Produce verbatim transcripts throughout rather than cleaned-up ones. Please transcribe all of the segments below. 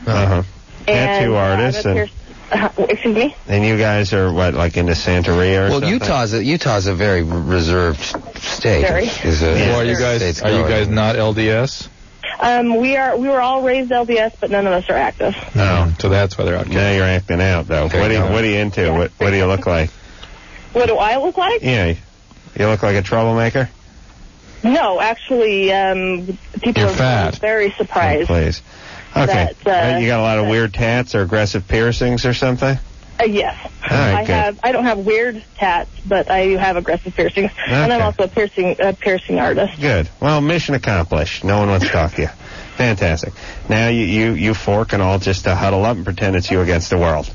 Uh-huh. Tattoo artist. And, uh, excuse me? And you guys are, what, like into Santeria or well, something? Well, Utah's a, Utah's a very reserved state. Very. Is a, well, are you guys, are you guys not L D S? Um, we are. We were all raised L D S, but none of us are active. No. So that's why they're out. Now you're acting out, though. What are you, what are you into? What, what do you look like? What do I look like? Yeah. You look like a troublemaker? No, actually, um, people You're are fat. very surprised. Oh, please. Okay. That, uh, you got a lot of weird tats or aggressive piercings or something? Uh, yes. All right, I good. have. I don't have weird tats, but I do have aggressive piercings, and I'm Okay. also a piercing a piercing artist. Good. Well, mission accomplished. No one wants to talk to you. Fantastic. Now you, you, you four can all just uh, huddle up and pretend it's you against the world.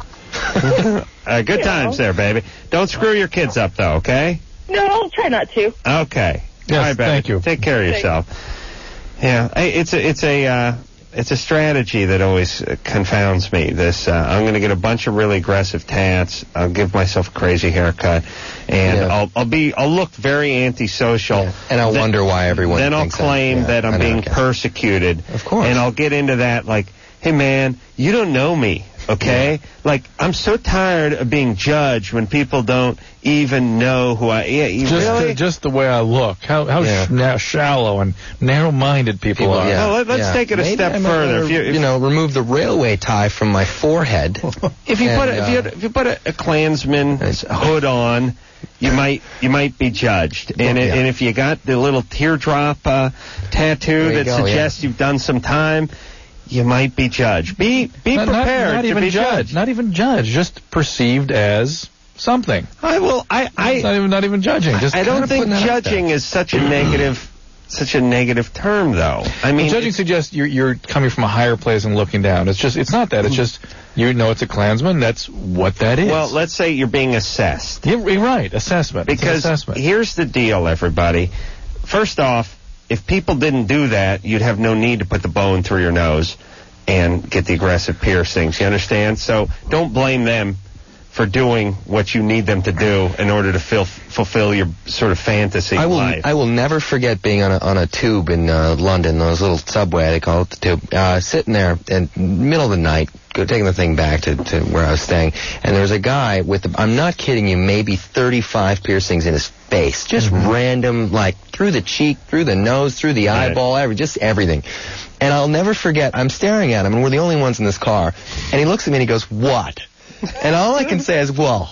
uh, good You times know. there, baby. Don't screw your kids up, though, okay? No, I'll try not to. Okay. Yes, all right, baby. thank you. Take care of yourself. Yeah, hey, it's a, it's a, uh, it's a strategy that always uh, confounds me. This, uh, I'm going to get a bunch of really aggressive tats. I'll give myself a crazy haircut, and Yeah. I'll, I'll be, I'll look very antisocial. Yeah. And I'll Then- wonder why everyone Then I'll thinks claim that, yeah, that I I'm know, being okay. persecuted. Of course. And I'll get into that like, hey man, you don't know me, okay? Yeah. Like, I'm so tired of being judged when people don't even know who I am. Yeah, Just, really? the, just the way I look. How how Yeah. sh- na- shallow and narrow-minded people, People, are. yeah. Well, let- let's yeah. take it a Maybe step I might further. wanna, If you- if- you know, remove the railway tie from my forehead. If you And, put a, if, you, uh, if you put a, a Klansman hood on, you might you might be judged. And, it, yeah. and if you got the little teardrop uh, tattoo There you that go, suggests you've done some time, you might be judged. Be be Not, not- prepared not to even be judged. judged. Not even judged. Just perceived as something. I will. I It's not I, even not even judging. Just I don't kinda think putting that out there. judging is such a negative such a negative term, though. I mean, Well, judging it's- suggests you're you're coming from a higher place and looking down. It's just it's not that. It's just you know it's a Klansman. That's what that is. well, let's say you're being assessed. You're, you're right. Assessment. It's an Because assessment. here's the deal, everybody. First off, if people didn't do that, you'd have no need to put the bone through your nose and get the aggressive piercings. You understand? So don't blame them for doing what you need them to do in order to fil- fulfill your sort of fantasy I will. life. I will never forget being on a on a tube in uh, London, those little subway they call it the tube. Uh, sitting there in the middle of the night, go taking the thing back to, to where I was staying, and there was a guy with, the, I'm not kidding you, maybe thirty-five piercings in his face, just Mm-hmm. random, like through the cheek, through the nose, through the Right. eyeball, every, just everything. And I'll never forget. I'm staring at him, and we're the only ones in this car. And he looks at me and he goes, "What?" And all I can say is, "Well,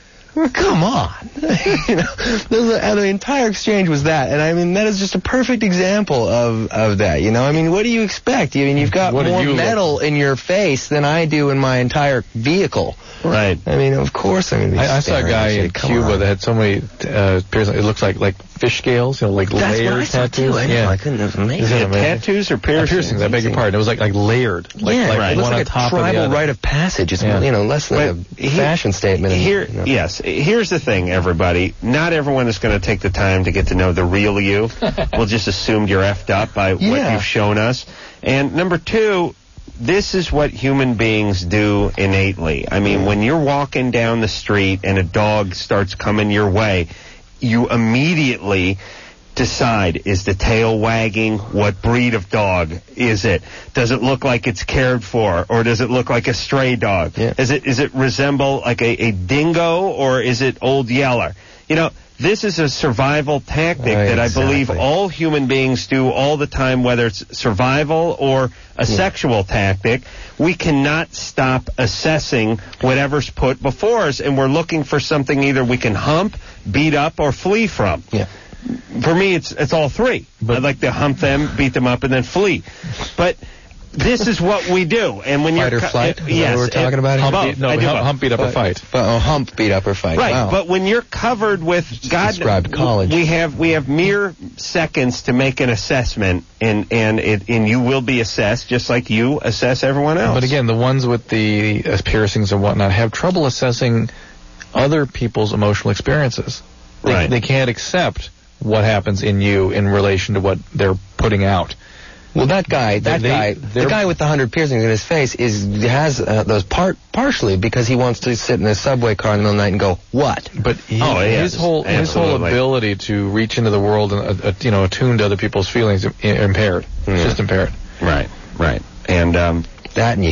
come on." You know, the, the entire exchange was that, and I mean that is just a perfect example of of that. You know, I mean, what do you expect? I mean, you've got What do more you look- metal in your face than I do in my entire vehicle. Right. I mean, of course I'm going to be. I, I saw a staring guy at you. in Come Cuba on. that had so many uh, piercings. It looks like like fish scales, you know, like That's layered what I saw tattoos. too. I know. Yeah. I couldn't. It was amazing. Isn't it Yeah, amazing? tattoos or Uh, piercings? piercings, I beg your pardon. It was like like layered, like, yeah, like right. it one looks on like a top of the tribal other. rite of passage. It's Yeah. you know less than But a he- fashion statement. and, Here, you know. yes. Here's the thing, everybody. Not everyone is going to take the time to get to know the real you. We'll just assume you're effed up by what Yeah. you've shown us. And number two, this is what human beings do innately. I mean, when you're walking down the street and a dog starts coming your way, you immediately decide, is the tail wagging? What breed of dog is it? Does it look like it's cared for, or does it look like a stray dog? Yeah. Is it is it resemble like a, a dingo, or is it Old Yeller? You know, this is a survival tactic Right, that I believe exactly. all human beings do all the time, whether it's survival or a sexual tactic. We cannot stop assessing whatever's put before us, and we're looking for something either we can hump, beat up, or flee from. Yeah. For me, it's it's all three. But- I'd like to hump them, beat them up, and then flee. But this is what we do. And when Fight you're or co- flight? uh, Is that yes, what we're talking uh, about here? Hump both. beat, no, I do hump, both. hump beat up a fight. But, oh, hump, beat up, or fight. Right, Wow. but when you're covered with God, described college. we have we have mere seconds to make an assessment, and and it, and you will be assessed just like you assess everyone else. But again, the ones with the uh, piercings and whatnot have trouble assessing other people's emotional experiences. They, Right. they can't accept what happens in you in relation to what they're putting out. Well, that guy, that They- guy, the they're- guy with the hundred piercings in his face is has uh, those part partially because he wants to sit in a subway car in the middle of the night and go, "What?" But he, Oh, yes, his whole his whole absolutely. ability to reach into the world and uh, uh, you know attune to other people's feelings i- impaired. It's Mm. just impaired. right, right, and um, That and you